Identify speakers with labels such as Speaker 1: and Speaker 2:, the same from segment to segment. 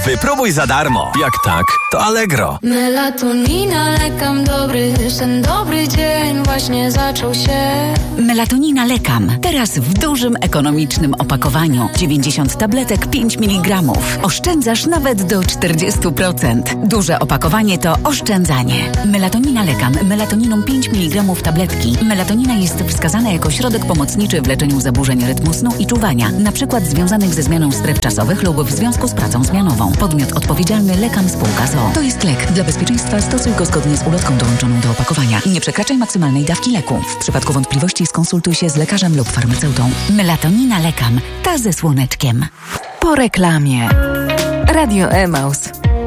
Speaker 1: Wypróbuj za darmo. Jak tak, to Allegro.
Speaker 2: Melatonina, lekam dobry sen, dobry dzień właśnie zaczął się.
Speaker 3: Melatonina Lekam. Teraz w dużym, ekonomicznym opakowaniu. 90 tabletek, 5 mg. Oszczędzasz nawet do 40%. Duże opakowanie to oszczędzanie. Melatonina Lekam. Melatoniną 5 mg tabletki. Melatonina jest wskazana jako środek pomocniczy w leczeniu zaburzeń rytmu snu i czuwania, np. związanych ze zmianą stref czasowych lub w związku z pracą zmianową. Podmiot odpowiedzialny Lekam Spółka z.o.o. To jest lek. Dla bezpieczeństwa stosuj go zgodnie z ulotką dołączoną do opakowania. Nie przekraczaj maksymalnej dawki leku. W przypadku wątpliwości skonsultuj się z lekarzem lub farmaceutą. Melatonina Lekam. Ta ze słoneczkiem.
Speaker 4: Po reklamie. Radio Emaus.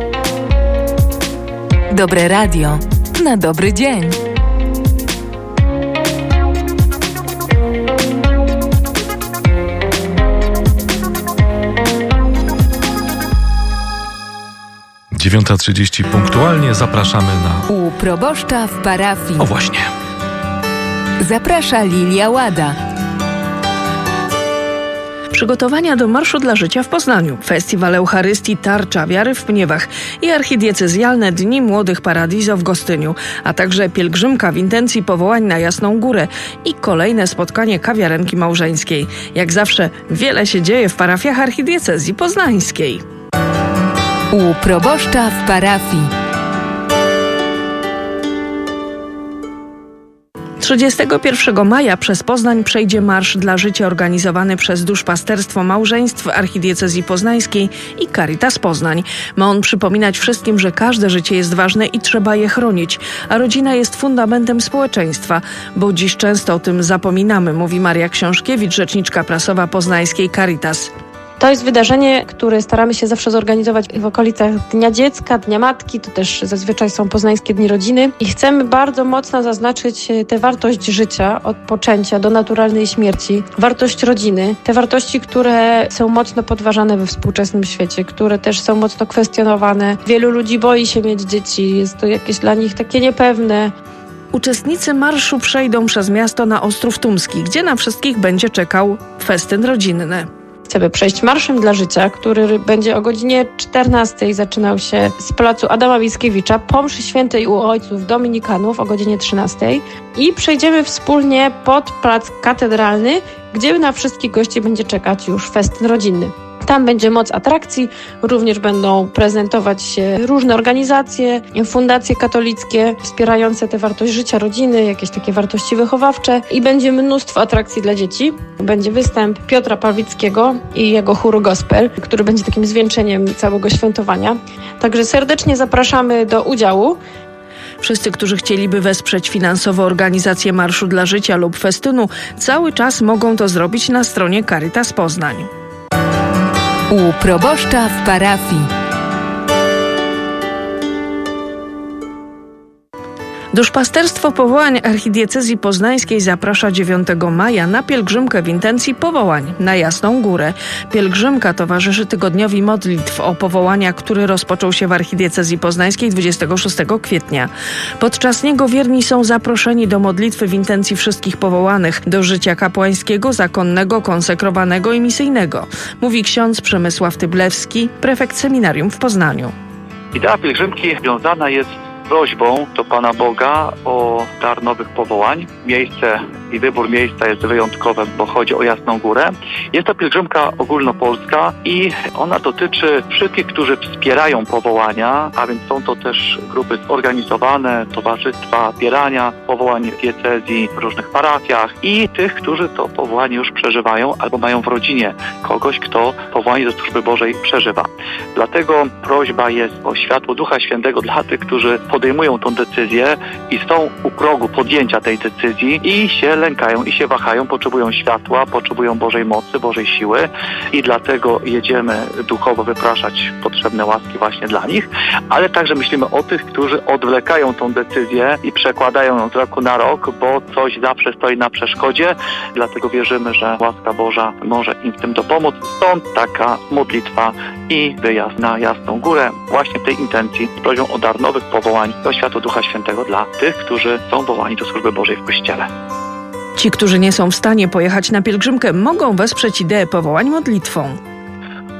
Speaker 4: Dobre radio na dobry dzień.
Speaker 5: Dziewiąta 30 punktualnie zapraszamy na...
Speaker 4: U proboszcza w parafii.
Speaker 5: O właśnie.
Speaker 4: Zaprasza Lilia Łada.
Speaker 6: Przygotowania do Marszu dla Życia w Poznaniu, Festiwal Eucharystii Tarcza Wiary w Pniewach i archidiecezjalne Dni Młodych Paradiso w Gostyniu, a także pielgrzymka w intencji powołań na Jasną Górę i kolejne spotkanie kawiarenki małżeńskiej. Jak zawsze wiele się dzieje w parafiach archidiecezji poznańskiej.
Speaker 4: U proboszcza w parafii.
Speaker 6: 31 maja przez Poznań przejdzie Marsz dla Życia organizowany przez Duszpasterstwo Małżeństw Archidiecezji Poznańskiej i Caritas Poznań. Ma on przypominać wszystkim, że każde życie jest ważne i trzeba je chronić, a rodzina jest fundamentem społeczeństwa, bo dziś często o tym zapominamy, mówi Maria Książkiewicz, rzeczniczka prasowa poznańskiej Caritas.
Speaker 7: To jest wydarzenie, które staramy się zawsze zorganizować w okolicach Dnia Dziecka, Dnia Matki, to też zazwyczaj są poznańskie Dni Rodziny i chcemy bardzo mocno zaznaczyć tę wartość życia od poczęcia do naturalnej śmierci, wartość rodziny, te wartości, które są mocno podważane we współczesnym świecie, które też są mocno kwestionowane. Wielu ludzi boi się mieć dzieci, jest to jakieś dla nich takie niepewne.
Speaker 6: Uczestnicy marszu przejdą przez miasto na Ostrów Tumski, gdzie na wszystkich będzie czekał festyn rodzinny.
Speaker 7: Chcemy przejść Marszem dla Życia, który będzie o godzinie 14 zaczynał się z placu Adama Mickiewicza po mszy świętej u ojców dominikanów o godzinie 13 i przejdziemy wspólnie pod plac katedralny, gdzie na wszystkich gości będzie czekać już festyn rodzinny. Tam będzie moc atrakcji, również będą prezentować się różne organizacje, fundacje katolickie wspierające tę wartość życia, rodziny, jakieś takie wartości wychowawcze i będzie mnóstwo atrakcji dla dzieci. Będzie występ Piotra Pawlickiego i jego chóru gospel, który będzie takim zwieńczeniem całego świętowania. Także serdecznie zapraszamy do udziału.
Speaker 6: Wszyscy, którzy chcieliby wesprzeć finansowo organizację Marszu dla Życia lub festynu, cały czas mogą to zrobić na stronie Caritas Poznań.
Speaker 4: U proboszcza w parafii.
Speaker 6: Duszpasterstwo Powołań Archidiecezji Poznańskiej zaprasza 9 maja na pielgrzymkę w intencji powołań na Jasną Górę. Pielgrzymka towarzyszy tygodniowi modlitw o powołania, który rozpoczął się w Archidiecezji Poznańskiej 26 kwietnia. Podczas niego wierni są zaproszeni do modlitwy w intencji wszystkich powołanych do życia kapłańskiego, zakonnego, konsekrowanego i misyjnego, mówi ksiądz Przemysław Tyblewski, prefekt seminarium w Poznaniu.
Speaker 8: Idea pielgrzymki związana jest prośbą do Pana Boga o dar nowych powołań. Miejsce i wybór miejsca jest wyjątkowe, bo chodzi o Jasną Górę. Jest to pielgrzymka ogólnopolska i ona dotyczy wszystkich, którzy wspierają powołania, a więc są to też grupy zorganizowane, towarzystwa wspierania powołań w diecezji w różnych parafiach i tych, którzy to powołanie już przeżywają albo mają w rodzinie kogoś, kto powołanie do służby Bożej przeżywa. Dlatego prośba jest o światło Ducha Świętego dla tych, którzy podejmują tą decyzję i są u progu podjęcia tej decyzji i się lękają i się wahają, potrzebują światła, potrzebują Bożej mocy, Bożej siły i dlatego jedziemy duchowo wypraszać potrzebne łaski właśnie dla nich, ale także myślimy o tych, którzy odwlekają tą decyzję i przekładają ją z roku na rok, bo coś zawsze stoi na przeszkodzie, dlatego wierzymy, że łaska Boża może im w tym dopomóc. Stąd taka modlitwa i wyjazd na Jasną Górę właśnie w tej intencji z prośbą o dar nowych powołań do światła Ducha Świętego dla tych, którzy są powołani do służby Bożej w Kościele.
Speaker 6: Ci, którzy nie są w stanie pojechać na pielgrzymkę, mogą wesprzeć ideę powołań modlitwą.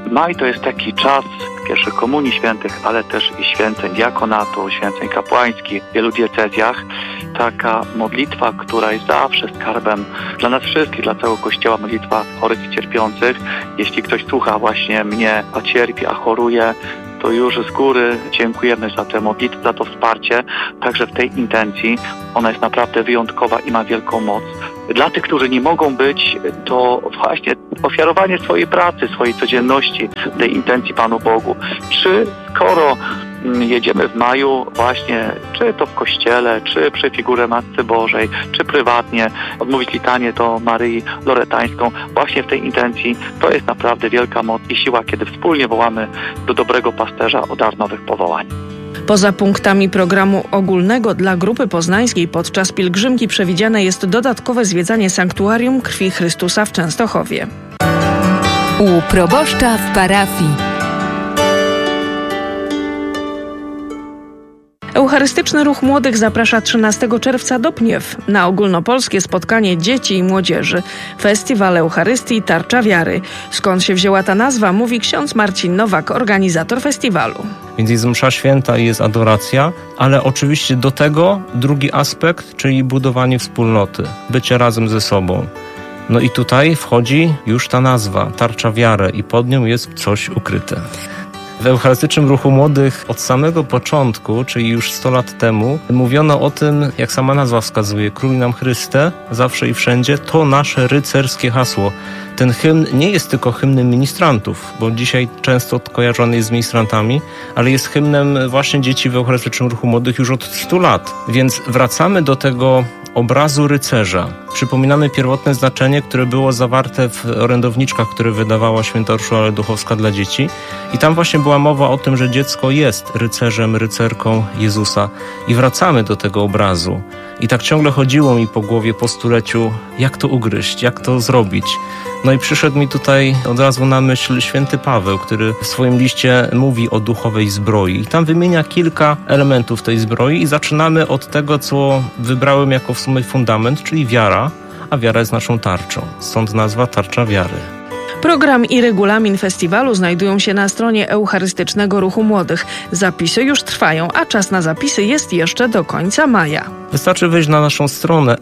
Speaker 8: Maj to jest taki czas pierwszych komunii świętych, ale też i święceń diakonatu, święceń kapłańskich w wielu diecezjach. Taka modlitwa, która jest zawsze skarbem dla nas wszystkich, dla całego Kościoła, modlitwa chorych i cierpiących. Jeśli ktoś słucha właśnie mnie, a cierpi, a choruje, to już z góry dziękujemy za tę modlitwę, za to wsparcie. Także w tej intencji ona jest naprawdę wyjątkowa i ma wielką moc. Dla tych, którzy nie mogą być, to właśnie ofiarowanie swojej pracy, swojej codzienności, tej intencji Panu Bogu. Czy skoro jedziemy w maju właśnie, czy to w kościele, czy przy figurze Matce Bożej, czy prywatnie, odmówić litanię to Maryi Loretańską, właśnie w tej intencji, to jest naprawdę wielka moc i siła, kiedy wspólnie wołamy do dobrego pasterza o dar nowych powołań.
Speaker 6: Poza punktami programu ogólnego dla Grupy Poznańskiej podczas pielgrzymki przewidziane jest dodatkowe zwiedzanie sanktuarium Krwi Chrystusa w Częstochowie.
Speaker 4: U proboszcza w parafii.
Speaker 6: Eucharystyczny Ruch Młodych zaprasza 13 czerwca do Pniew na ogólnopolskie spotkanie dzieci i młodzieży. Festiwal Eucharystii Tarcza Wiary. Skąd się wzięła ta nazwa, mówi ksiądz Marcin Nowak, organizator festiwalu.
Speaker 9: Więc jest msza święta i jest adoracja, ale oczywiście do tego drugi aspekt, czyli budowanie wspólnoty, bycie razem ze sobą. No i tutaj wchodzi już ta nazwa, Tarcza Wiary, i pod nią jest coś ukryte. W Eucharystycznym Ruchu Młodych od samego początku, czyli już 100 lat temu, mówiono o tym, jak sama nazwa wskazuje, Króluj nam Chryste, zawsze i wszędzie, to nasze rycerskie hasło. Ten hymn nie jest tylko hymnem ministrantów, bo dzisiaj często kojarzony jest z ministrantami, ale jest hymnem właśnie dzieci w Eucharystycznym Ruchu Młodych już od 100 lat. Więc wracamy do tego obrazu rycerza. Przypominamy pierwotne znaczenie, które było zawarte w orędowniczkach, które wydawała święta Urszula Duchowska dla dzieci. I tam właśnie była mowa o tym, że dziecko jest rycerzem, rycerką Jezusa. I wracamy do tego obrazu. I tak ciągle chodziło mi po głowie po stuleciu, jak to ugryźć, jak to zrobić. No i przyszedł mi tutaj od razu na myśl święty Paweł, który w swoim liście mówi o duchowej zbroi. I tam wymienia kilka elementów tej zbroi i zaczynamy od tego, co wybrałem jako w sumie fundament, czyli wiara, a wiara jest naszą tarczą. Stąd nazwa Tarcza Wiary.
Speaker 6: Program i regulamin festiwalu znajdują się na stronie Eucharystycznego Ruchu Młodych. Zapisy już trwają, a czas na zapisy jest jeszcze do końca maja.
Speaker 9: Wystarczy wejść na naszą stronę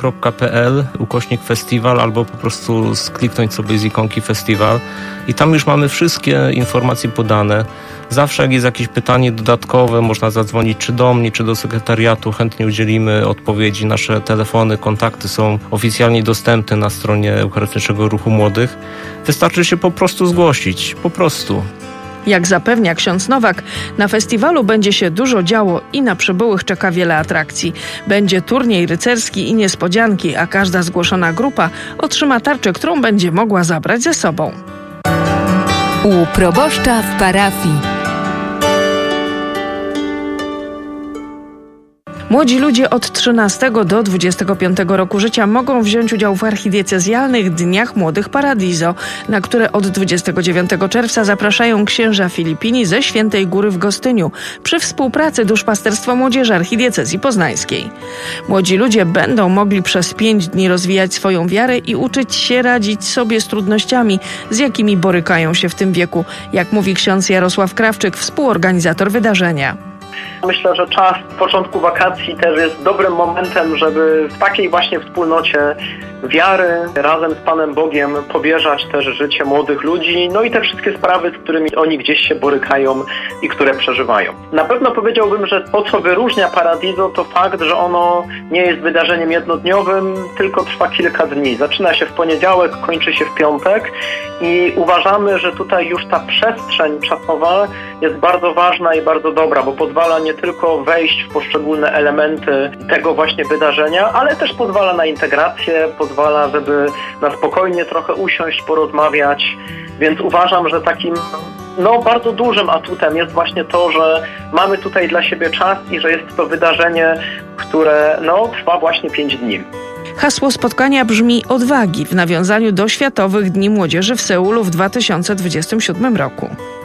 Speaker 9: erm.pl/festiwal albo po prostu kliknąć sobie z ikonki festiwal i tam już mamy wszystkie informacje podane. Zawsze jak jest jakieś pytanie dodatkowe, można zadzwonić czy do mnie, czy do sekretariatu, chętnie udzielimy odpowiedzi. Nasze telefony, kontakty są oficjalnie dostępne na stronie Eucharystycznego Ruchu Młodych. Wystarczy się po prostu zgłosić, po prostu.
Speaker 6: Jak zapewnia ksiądz Nowak, na festiwalu będzie się dużo działo i na przybyłych czeka wiele atrakcji. Będzie turniej rycerski i niespodzianki, a każda zgłoszona grupa otrzyma tarczę, którą będzie mogła zabrać ze sobą.
Speaker 4: U proboszcza w parafii.
Speaker 6: Młodzi ludzie od 13 do 25 roku życia mogą wziąć udział w archidiecezjalnych Dniach Młodych Paradiso, na które od 29 czerwca zapraszają księża Filipini ze Świętej Góry w Gostyniu przy współpracy Duszpasterstwa Młodzieży Archidiecezji Poznańskiej. Młodzi ludzie będą mogli przez 5 dni rozwijać swoją wiarę i uczyć się radzić sobie z trudnościami, z jakimi borykają się w tym wieku, jak mówi ksiądz Jarosław Krawczyk, współorganizator wydarzenia.
Speaker 10: Myślę, że czas początku wakacji też jest dobrym momentem, żeby w takiej właśnie wspólnocie wiary razem z Panem Bogiem powierzać też życie młodych ludzi, no i te wszystkie sprawy, z którymi oni gdzieś się borykają i które przeżywają. Na pewno powiedziałbym, że to, co wyróżnia Paradiso, to fakt, że ono nie jest wydarzeniem jednodniowym, tylko trwa kilka dni. Zaczyna się w poniedziałek, kończy się w piątek i uważamy, że tutaj już ta przestrzeń czasowa jest bardzo ważna i bardzo dobra, bo pozwala nie tylko wejść w poszczególne elementy tego właśnie wydarzenia, ale też pozwala na integrację, pozwala, żeby na spokojnie trochę usiąść, porozmawiać, więc uważam, że takim bardzo dużym atutem jest właśnie to, że mamy tutaj dla siebie czas i że jest to wydarzenie, które trwa właśnie 5 dni.
Speaker 6: Hasło spotkania brzmi odwagi w nawiązaniu do Światowych Dni Młodzieży w Seulu w 2027 roku.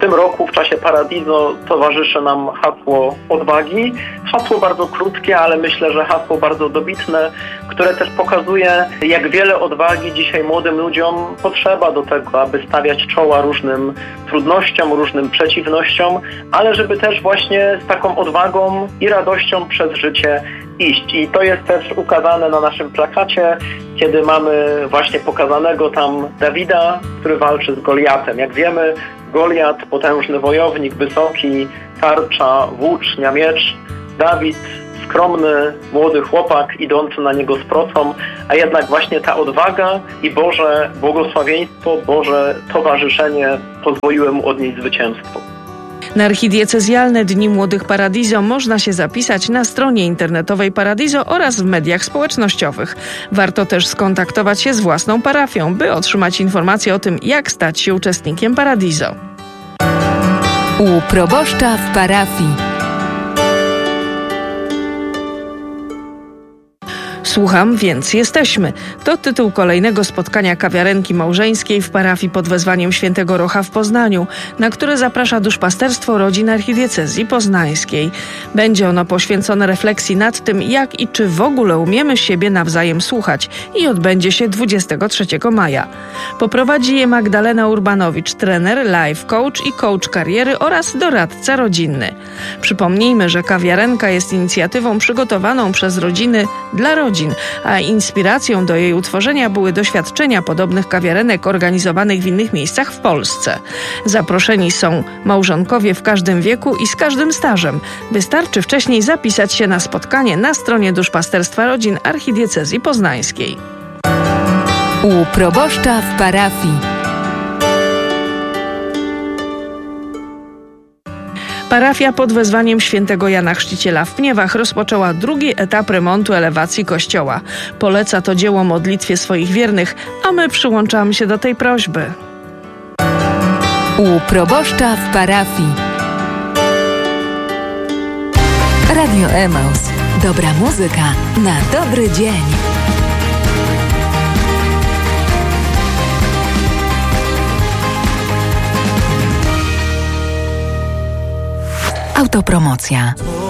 Speaker 10: tym roku w czasie Paradiso towarzyszy nam hasło odwagi. Hasło bardzo krótkie, ale myślę, że hasło bardzo dobitne, które też pokazuje, jak wiele odwagi dzisiaj młodym ludziom potrzeba do tego, aby stawiać czoła różnym trudnościom, różnym przeciwnościom, ale żeby też właśnie z taką odwagą i radością przez życie iść. I to jest też ukazane na naszym plakacie, kiedy mamy właśnie pokazanego tam Dawida, który walczy z Goliatem. Jak wiemy, Goliat, potężny wojownik, wysoki, tarcza, włócznia, miecz. Dawid, skromny, młody chłopak idący na niego z procą, a jednak właśnie ta odwaga i Boże błogosławieństwo, Boże towarzyszenie pozwoliły mu odnieść zwycięstwo.
Speaker 6: Na archidiecezjalne Dni Młodych Paradiso można się zapisać na stronie internetowej Paradiso oraz w mediach społecznościowych. Warto też skontaktować się z własną parafią, by otrzymać informacje o tym, jak stać się uczestnikiem Paradiso.
Speaker 4: U proboszcza w parafii.
Speaker 6: Słucham, więc jesteśmy. To tytuł kolejnego spotkania kawiarenki małżeńskiej w parafii pod wezwaniem Świętego Rocha w Poznaniu, na które zaprasza Duszpasterstwo Rodzin Archidiecezji Poznańskiej. Będzie ono poświęcone refleksji nad tym, jak i czy w ogóle umiemy siebie nawzajem słuchać i odbędzie się 23 maja. Poprowadzi je Magdalena Urbanowicz, trener, life coach i coach kariery oraz doradca rodzinny. Przypomnijmy, że kawiarenka jest inicjatywą przygotowaną przez rodziny dla rodzin, a inspiracją do jej utworzenia były doświadczenia podobnych kawiarenek organizowanych w innych miejscach w Polsce. Zaproszeni są małżonkowie w każdym wieku i z każdym stażem. Wystarczy wcześniej zapisać się na spotkanie na stronie Duszpasterstwa Rodzin Archidiecezji Poznańskiej.
Speaker 4: U proboszcza w parafii.
Speaker 6: Parafia pod wezwaniem Świętego Jana Chrzciciela w Pniewach rozpoczęła drugi etap remontu elewacji kościoła. Poleca to dzieło modlitwie swoich wiernych, a my przyłączamy się do tej prośby.
Speaker 4: U proboszcza w parafii. Radio Emaus. Dobra muzyka na dobry dzień. Autopromocja.